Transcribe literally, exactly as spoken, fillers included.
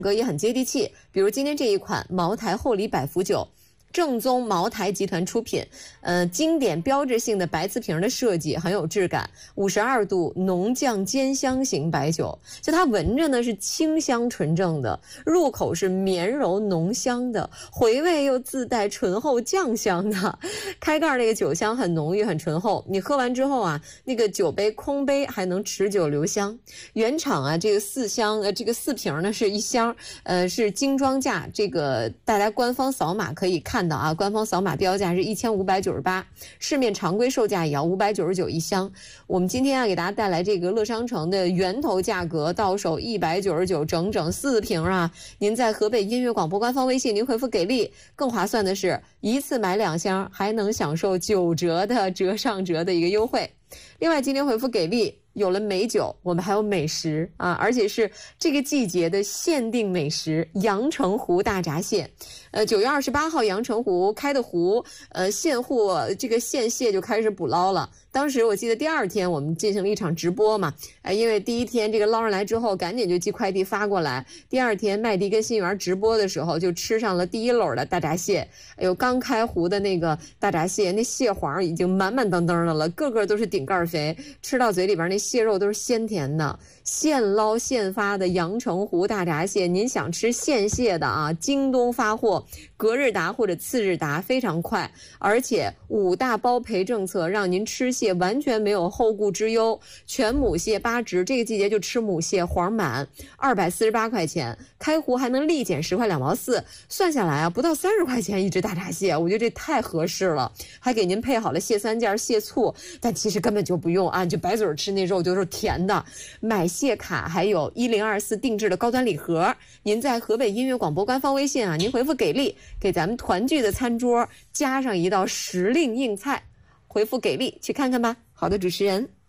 格也很接地气，比如今天这一款茅台厚礼百福酒。 正宗茅台集团出品，呃，经典标志性的白瓷瓶的设计很有质感，五十二度浓酱兼香型白酒，就它闻着呢是清香纯正的，入口是绵柔浓香的，回味又自带醇厚酱香的，开盖那个酒香很浓郁很醇厚，你喝完之后啊，那个酒杯空杯还能持久留香。原厂啊，这个四箱呃这个四瓶呢是一箱，呃是精装价，这个大家官方扫码可以看。 看到啊，官方扫码标价是一千五百九十八，市面常规售价也要五百九十九一箱。我们今天啊，给大家带来这个乐商城的源头价格，到手一百九十九，整整四瓶啊！您在河北音乐广播官方微信，您回复给力，更划算的是，一次买两箱，还能享受九折的折上折的一个优惠。另外，今天回复给力。 有了美酒，我们还有美食啊，而且是这个季节的限定美食——阳澄湖大闸蟹。呃，九月二十八号，阳澄湖开的湖，呃，现货这个现蟹就开始捕捞了。当时我记得第二天我们进行了一场直播嘛，呃，因为第一天这个捞上来之后，赶紧就寄快递发过来。第二天麦迪跟新源直播的时候，就吃上了第一篓的大闸蟹。哎呦，刚开湖的那个大闸蟹，那蟹黄已经满满当当的了，个个都是顶盖肥，吃到嘴里边那。 蟹肉都是鲜甜的，现捞现发的阳澄湖大闸蟹。您想吃现蟹的啊？京东发货，隔日达或者次日达，非常快。而且五大包赔政策，让您吃蟹完全没有后顾之忧。全母蟹八只，这个季节就吃母蟹，黄满，二百四十八块钱。开湖还能立减十块两毛四，算下来啊，不到三十块钱一只大闸蟹，我觉得这太合适了。还给您配好了蟹三件、蟹醋，但其实根本就不用啊，就白嘴吃那肉就是甜的。买蟹卡还有一零二四定制的高端礼盒，您在河北音乐广播官方微信啊，您回复给力，给咱们团聚的餐桌加上一道时令硬菜，回复给力去看看吧。好的，主持人。